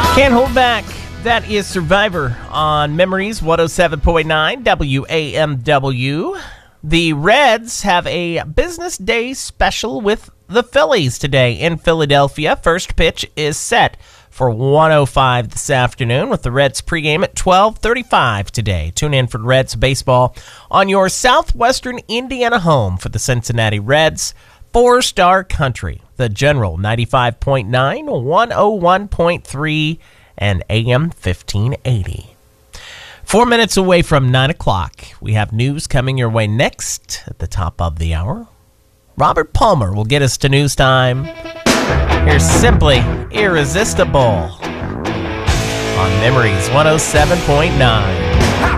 Can't hold back. That is Survivor on Memories 107.9 WAMW. The Reds have a business day special with the Phillies today in Philadelphia. First pitch is set for 1:05 this afternoon with the Reds pregame at 12:35 today. Tune in for Reds baseball on your southwestern Indiana home for the Cincinnati Reds. Four-star country, the General 95.9, 101.3, and AM 1580. 4 minutes away from 9 o'clock, we have news coming your way next at the top of the hour. Robert Palmer will get us to news time. Here's Simply Irresistible on Memories 107.9.